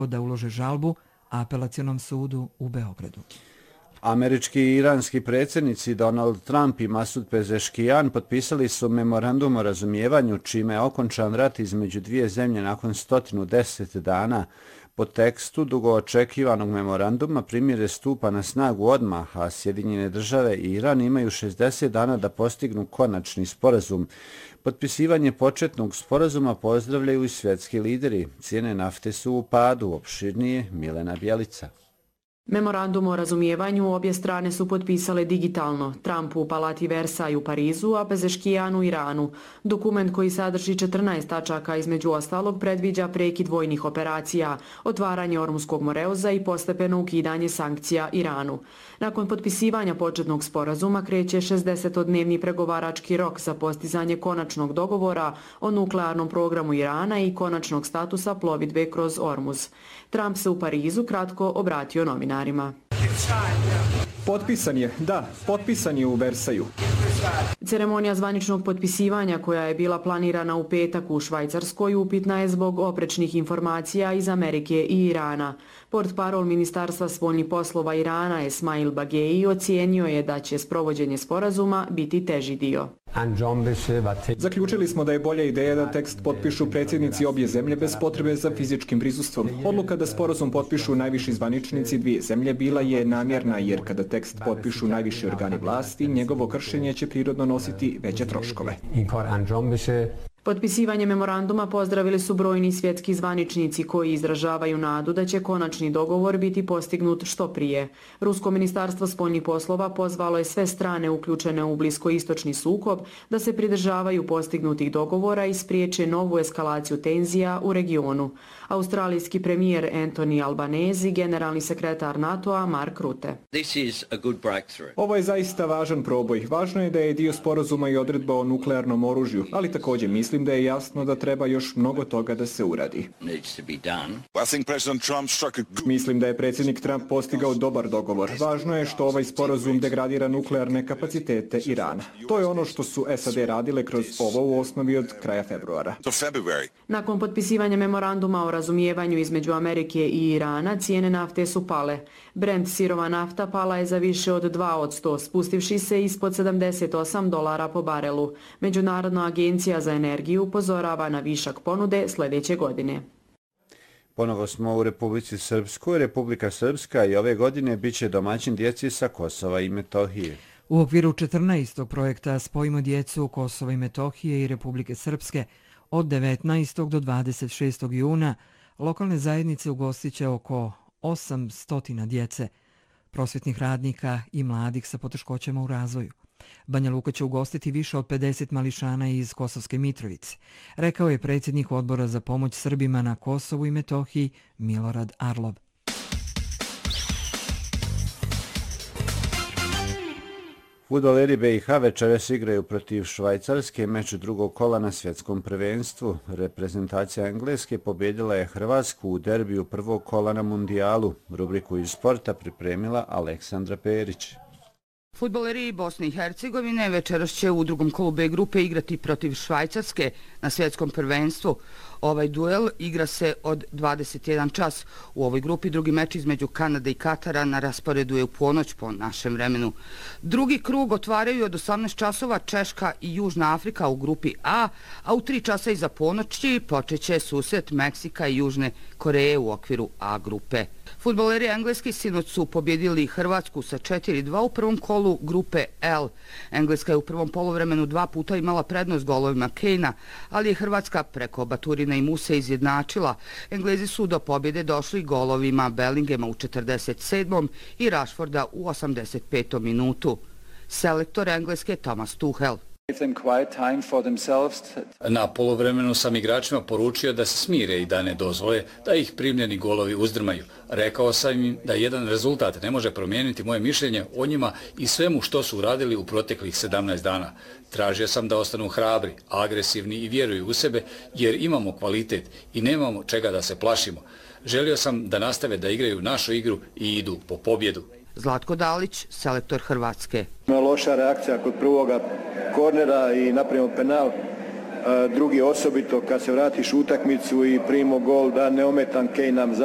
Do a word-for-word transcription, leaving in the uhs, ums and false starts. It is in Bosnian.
da ulože žalbu apelacionom sudu u Beogradu. Američki i iranski predsjednici Donald Trump i Masud Pezeškijan potpisali su memorandum o razumijevanju čime je okončan rat između dvije zemlje nakon sto deset dana. Po tekstu dugo očekivanog memoranduma primirje stupa na snagu odmah, a Sjedinjene države i Iran imaju šezdeset dana da postignu konačni sporazum. Potpisivanje početnog sporazuma pozdravljaju i svjetski lideri. Cijene nafte su u padu, opširnije Milena Bjelica. Memorandum o razumijevanju obje strane su potpisale digitalno, Trump u Palati Versailles u Parizu, a Pezeškijan u Iranu. Dokument koji sadrži četrnaest tačaka između ostalog predviđa prekid vojnih operacija, otvaranje Ormuskog moreuza i postepeno ukidanje sankcija Iranu. Nakon potpisivanja početnog sporazuma kreće šezdesetodnevni pregovarački rok za postizanje konačnog dogovora o nuklearnom programu Irana i konačnog statusa plovidbe kroz Ormuz. Trump se u Parizu kratko obratio novinarima. Potpisan je, da, potpisan je u Versaju. Ceremonija zvaničnog potpisivanja koja je bila planirana u petak u Švajcarskoj upitna je zbog oprečnih informacija iz Amerike i Irana. Portparol Ministarstva spoljnih poslova Irana Esmail Bagei ocijenio je da će sprovođenje sporazuma biti teži dio. Zaključili smo da je bolja ideja da tekst potpišu predsjednici obje zemlje bez potrebe za fizičkim prisustvom. Odluka da sporazum potpišu najviši zvaničnici dvije zemlje bila je namjerna jer kada tekst potpišu najviši organi vlasti, njegovo kršenje će prirodno nositi veće troškove. Potpisivanje memoranduma pozdravili su brojni svjetski zvaničnici koji izražavaju nadu da će konačni dogovor biti postignut što prije. Rusko ministarstvo spoljnih poslova pozvalo je sve strane uključene u bliskoistočni sukob da se pridržavaju postignutih dogovora i spriječe novu eskalaciju tenzija u regionu. Australijski premijer Anthony Albanese i generalni sekretar NATO-a Mark Rutte. Ovo je zaista važan proboj. Važno je da je dio sporazuma i odredba o nuklearnom oružju, ali također mislim Mislim da je jasno da treba još mnogo toga da se uradi. Mislim da je predsjednik Trump postigao dobar dogovor. Važno je što ovaj sporazum degradira nuklearne kapacitete Irana. To je ono što su S A D radile kroz ovo u osnovi od kraja februara. Nakon potpisivanja memoranduma o razumijevanju između Amerike i Irana, cijene nafte su pale. Brent sirova nafta pala je za više od dva posto, spustivši se ispod sedamdeset osam dolara po barelu. Međunarodna agencija za energiju upozorava na višak ponude sljedeće godine. Ponovo smo u Republici Srpskoj. Republika Srpska i ove godine bit će domaćin djeci sa Kosova i Metohije. U okviru četrnaestog projekta Spojimo djecu Kosova i Metohije i Republike Srpske od devetnaestog do dvadeset šestog juna lokalne zajednice ugostit će oko osamsto djece, prosvjetnih radnika i mladih sa poteškoćama u razvoju. Banja Luka će ugostiti više od pedeset mališana iz Kosovske Mitrovice, rekao je predsjednik Odbora za pomoć Srbima na Kosovu i Metohiji Milorad Arlov. Fudbaleri B i H večeras igraju protiv Švajcarske meč drugog kola na svjetskom prvenstvu. Reprezentacija Engleske pobjedila je Hrvatsku u derbiju prvog kola na mundijalu. Rubriku iz sporta pripremila Aleksandra Perić. Fudbaleri Bosne i Hercegovine večeras će u drugom kolu B grupe igrati protiv Švajcarske na svjetskom prvenstvu. Ovaj duel igra se od dvadeset jedan čas. U ovoj grupi drugi meč između Kanade i Katara na rasporedu je u ponoć po našem vremenu. Drugi krug otvaraju od osamnaest časova Češka i Južna Afrika u grupi A, a u tri časa iza ponoći počeće susret Meksika i Južne Koreje u okviru A grupe. Fudbaleri engleski sinoć su pobjedili Hrvatsku sa četiri dva u prvom kolu grupe L. Engleska je u prvom poluvremenu dva puta imala prednost golovima Kejna, ali je Hrvatska preko Baturina i Muse izjednačila. Englezi su do pobjede došli golovima Bellingema u četrdeset sedmom i Rashforda u osamdeset petom minutu. Selektor Engleske Thomas Tuchel. Na poluvremenu sam igračima poručio da se smire i da ne dozvole da ih primljeni golovi uzdrmaju. Rekao sam im da jedan rezultat ne može promijeniti moje mišljenje o njima i svemu što su uradili u proteklih sedamnaest dana. Tražio sam da ostanu hrabri, agresivni i vjeruju u sebe jer imamo kvalitet i nemamo čega da se plašimo. Želio sam da nastave da igraju našu igru i idu po pobjedu. Zlatko Dalić, selektor Hrvatske. Loša reakcija kod prvoga kornera i napravimo penal. Drugi osobito kad se vratiš u utakmicu i primimo gol da neometan Kane nam